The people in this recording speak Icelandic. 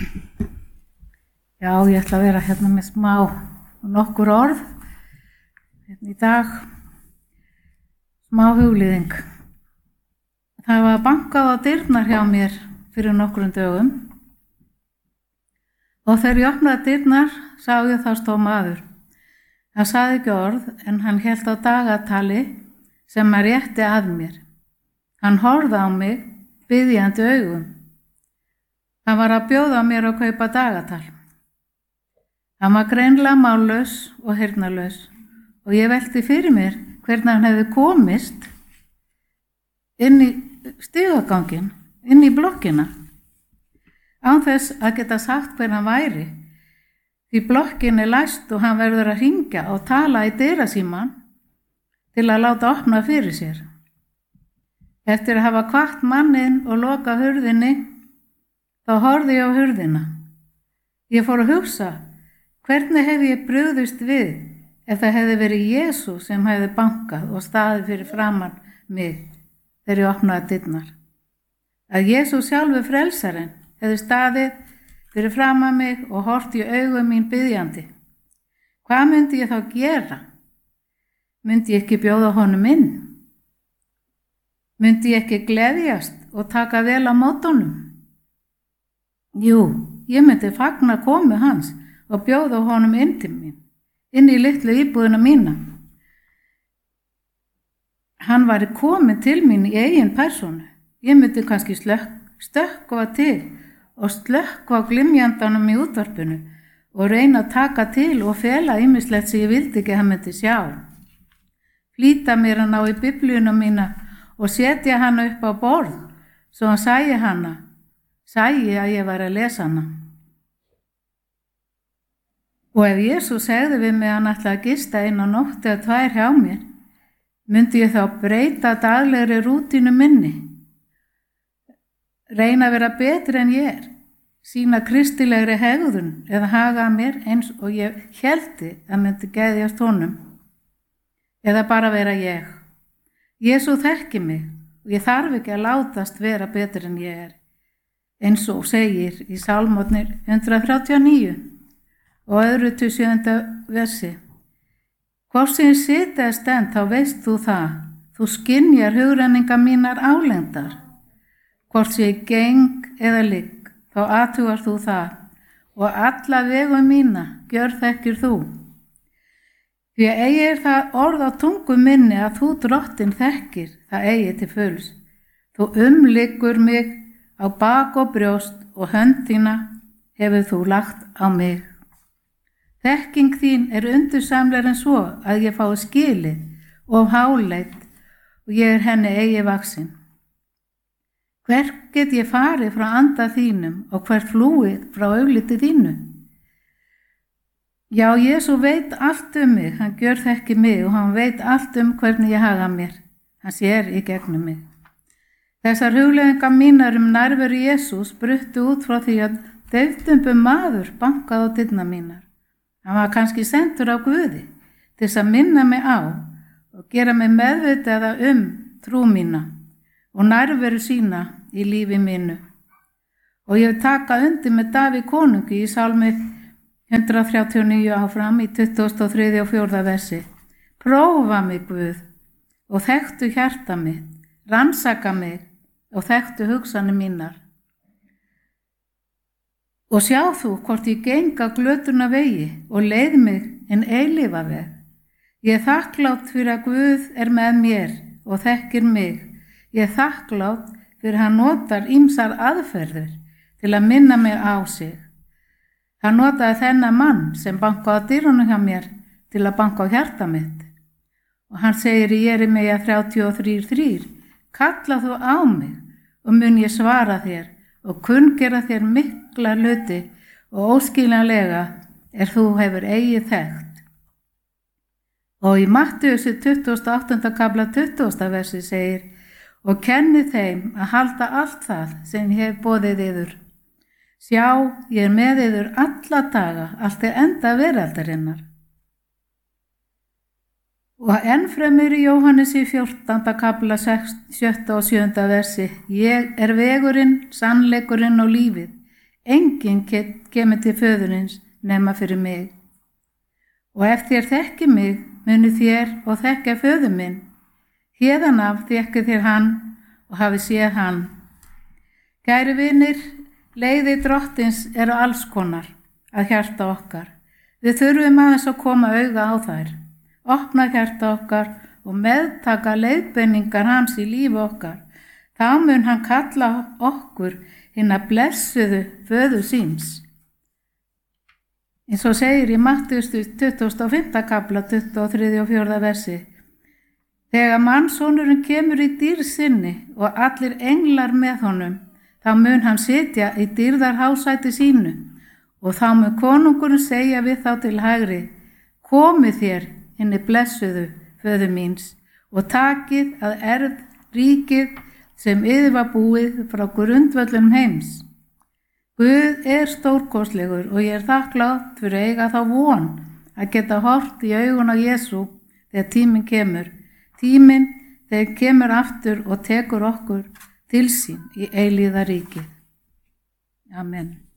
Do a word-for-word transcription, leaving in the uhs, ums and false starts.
Já, ég ætla að vera hérna með smá nokkur orð hérna í dag, smá huglýðing. Það var bankað á dyrnar hjá mér fyrir nokkrum dögum og þegar ég opnaði dyrnar sá ég þá stóð maður. Hann sagði ekki orð en hann hélt á dagatali sem að rétti að mér. Hann horfði á mig biðjandi augum. Hann var að bjóða mér að kaupa dagatal. Hann var greinilega mállaus og heyrnarlaus og ég velti fyrir mér hvernig hann hefði komist inn í stigaganginn, inn í blokkina, án þess að geta sagt hver hann væri, því blokkin er læst og hann verður að hringja og tala í dyrasímann til að láta opna fyrir sér. Eftir að hafa hvatt manninn og loka hurðinni, þá horfði ég á hurðina. Ég fór að hugsa, hvernig hef ég brugðist við ef það hefði verið Jesús sem hefði bankað og staðið fyrir framan mig þegar ég opnaði dyrnar? Að Jesús sjálfur frelsarinn hefði staðið fyrir framan mig og horft í augum mín biðjandi. Hvað myndi ég þá gera? Myndi ég ekki bjóða honum inn? Myndi ég ekki gleðjast og taka vel á móti honum? Jú, ég myndi fagna komu hans og bjóða honum inn til mín, inn í litlu íbúðina mína. Hann var komin til mín í eigin persónu. Ég myndi kannski slökk, stökkva til og slökkva á glymjandanum í útvarpinu og reyna að taka til og fela ýmislegt sem ég vildi ekki að hann myndi sjá. Flýta mér að ná í biblíuna mína og setja hana upp á borð svo hann sæi hana, sæi að ég var að lesa hana. Og ef Jesús segði við mig að hann ætlaði að gista eina nótt eða tvær hjá mér, myndi ég þá breyta daglegri rútínu minni, reyna að vera betri en ég er, sína kristilegri hegðun eða haga mér eins og ég héldi að myndi geðjast honum, eða bara vera ég. Jesús þekki mig og ég þarf ekki að látast vera betri en ég er, eins og segir í Sálmotnir hundrað þrjátíu og níu og öðru til sjöunda versi. Hvort sem ég sitja eða stend, þá veist þú það, þú skynjar hugrenningar mínar álengdar. Hvort sem ég geng eða ligg, þá athugar þú það, og alla vegu mína gjörþekkir þú. Því að eigi er það orð á tungu minni að þú drottin þekkir, það eigi til fulls. Þú umliggur mig á bak og brjóst og hönd þína hefur þú lagt á mig. Þekking þín er undursamlegri en svo að ég fái skilið og háleit og ég er henni eigi vaksin. Hvert get ég farið frá anda þínum og hvert flúið frá augliti þínu? Já, Jesús veit allt um mig, hann gjörþekki mig og hann veit allt um hvernig ég haga mér. Hann sér í gegnum mig. Þessar hugleiðingar mínar um nærveru Jesús bruttu út frá því að deyfdumbur maður bankaði á dyrnar mínar. Hann var kannski sendur á Guði til þess að minna mig á og gera mig meðvitaða um trú mína og nærveru sína í lífi mínu. Og ég vil taka undir með Davíð konungi í Sálmi hundrað þrjátíu og níu áfram í tuttugasta og þriðja og fjórða versi. Prófa mig, Guð, og þekktu hjarta mitt, rannsaka mig og þekktu hugsanir mínar. Og sjá þú hvort ég geng á glötuna vegi og leið mig en eilífa veg. Ég er þakklátt fyrir að Guð er með mér og þekkir mig. Ég er þakklátt fyrir hann notar ýmsar aðferðir til að minna mig á sig. Hann notaði þennan mann sem bankaði á dyrunum hjá mér til að banka á hjarta mitt. Og hann segir í Jeremíja þrjátíu og þrjú þrjú, kalla þú á mig og mun ég svara þér og kunngera þér mikla hluti og óskiljanlega er þú hefur eigið þekkt. Og í Mattheus tuttugasta og áttunda kafla tuttugasta versi segir, og kenni þeim að halda allt það sem ég hef boðið yður. Sjá, ég er með yður alla daga, allt er enda veraldarinnar. Og ennfremur í Jóhannesi fjórtánda kafla sjötta og sjöunda versi, ég er vegurinn, sannleikurinn og lífið. enginn kemur til föðurins nema fyrir mig. Og ef þér þekki mig, munu þér og þekkja föður minn. Héðan af þekki þér hann og hafi séð hann. Kæri vinir, leiði drottins eru alls konar að hjarta okkar. Við þurfum aðeins að koma auga á þær, opna hjarta okkar og meðtaka leiðbeiningar hans í lífi okkar. Þá mun hann kalla okkur hina blessuðu föður síns. Eins og segir í Mattheus tuttugasta og fimmta kafla, tuttugasta og þriðja og fjórða versi. Þegar mannssonurinn kemur í dýrð sinni og allir englar með honum, þá mun hann sitja í dýrðarhásæti sínu og þá mun konungurinn segja við þá til hægri, komið þér hinni blessuðu föður míns og takið að erð ríkið sem yður var búið frá grundvöllum heims. Guð er stórkostlegur og ég er þakklátt fyrir að eiga þá von að geta hort í augun á Jesú þegar tíminn kemur. Tíminn þegar kemur aftur og tekur okkur til sín í eilíða ríkið. Amen.